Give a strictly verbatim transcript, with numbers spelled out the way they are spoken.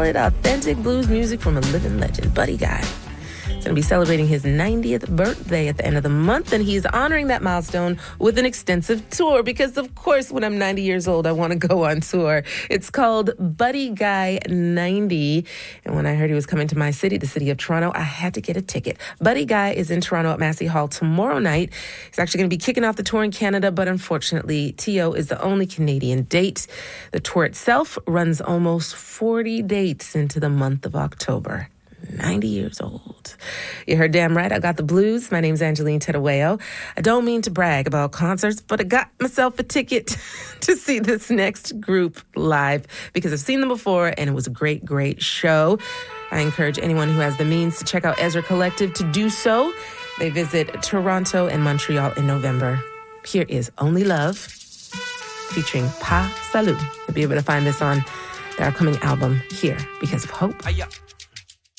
solid, authentic blues music from a living legend, Buddy Guy. He's going to be celebrating his ninetieth birthday at the end of the month, and he's honoring that milestone with an extensive tour because, of course, when I'm ninety years old, I want to go on tour. It's called Buddy Guy ninety, and when I heard he was coming to my city, the city of Toronto, I had to get a ticket. Buddy Guy is in Toronto at Massey Hall tomorrow night. He's actually going to be kicking off the tour in Canada, but unfortunately, T O is the only Canadian date. The tour itself runs almost forty dates into the month of October. ninety years old. You heard damn right, I got the blues. My name's Angeline Tedaweo. I don't mean to brag about concerts, but I got myself a ticket to see this next group live because I've seen them before and it was a great, great show. I encourage anyone who has the means to check out Ezra Collective to do so. They visit Toronto and Montreal in November. Here is Only Love featuring Pa Salud. You'll be able to find this on their upcoming album, Here Because of Hope.